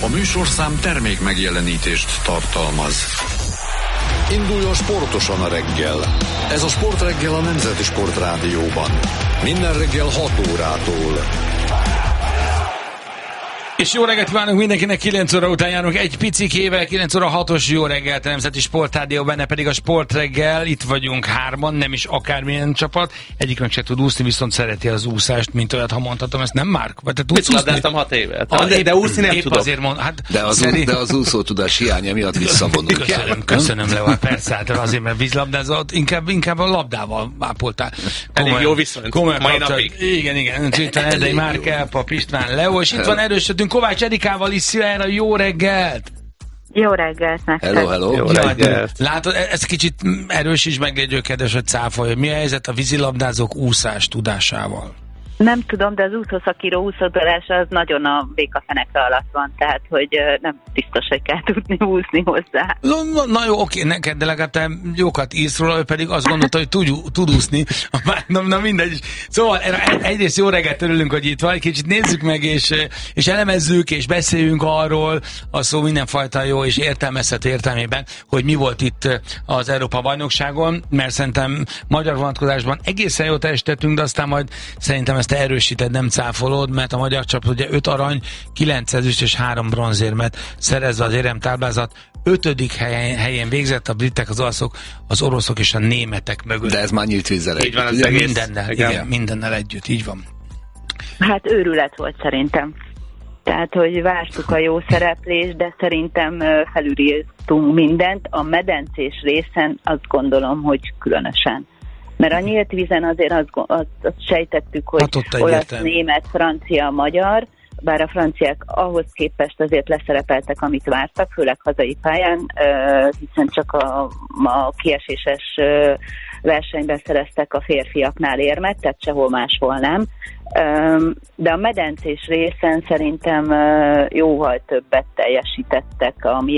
műsorszám termék megjelenítést tartalmaz. Induljon sportosan a reggel. Ez a Sportreggel a Nemzeti Sportrádióban. Minden reggel 6 órától. És jó reggelt kívánunk mindenkinek, 9 óra után járunk egy picikével, 9 óra 6-os jó reggelt a Nemzeti Sportrádió, benne pedig a Sportreggel, itt vagyunk hárman, nem is akármilyen csapat, egyiknek se tud úszni, viszont szereti az úszást, mint olyat, ha mondhatom, ezt nem Márk? Vagy te tudsz úszni? Labdáztam 6 évet. De úszni nem tudok. Azért mond, hát, de az úszó tudás hiánya miatt visszavonul. Köszönöm, Leo, persze, hát azért, mert vízlabdázott, inkább a labdával ápoltál. Elég jó viszont, mai napig. Igen, Erdei Márk, Elpap István, Leo, és itt van erősödünk Kovács Erikával is. Szia, jó reggelt! Jó reggelt nektek! Hello! Jó reggelt! Látod, ez kicsit erős is meglégyőkedés, hogy cáfolja. Mi a helyzet a vízilabdázók úszás tudásával? Nem tudom, de az úszószakíró úszódalása az nagyon a békafeneke alatt van, tehát hogy nem biztos, hogy kell tudni úszni hozzá. Na jó, oké, neked, de legalább te jókat írsz róla, ő pedig azt gondolta, hogy tud úszni. Na mindegy. Szóval egyrészt jó reggelt, örülünk, hogy itt van, egy kicsit nézzük meg, és elemezzük, és beszéljünk arról, a szó mindenfajta jó és értelmezhető értelmében, hogy mi volt itt az Európa-bajnokságon, mert szerintem magyar vonatkozásban egészen jó teljesítettünk, de aztán majd szerintem ezt te erősíted, nem cáfolod, mert a magyar csapat ugye 5 arany, 9 ezüst és 3 bronzérmet szerezve az éremtáblázat 5. helyen végzett, a britek, az olaszok, az oroszok és a németek mögött. De ez már nyílt vízzel együtt. Így van, az egész. Mindennel, igen, mindennel együtt, így van. Hát őrület volt szerintem. Tehát, hogy vártuk a jó szereplést, de szerintem felülírtunk mindent. A medencés részen azt gondolom, hogy különösen. Mert a nyílt vízen azért azt sejtettük, hogy hát olasz, német, francia, magyar, bár a franciák ahhoz képest azért leszerepeltek, amit vártak, főleg hazai pályán, hiszen csak a kieséses versenyben szereztek a férfiaknál érmet, tehát sehol máshol nem. De a medencés részen szerintem jóval többet teljesítettek a mi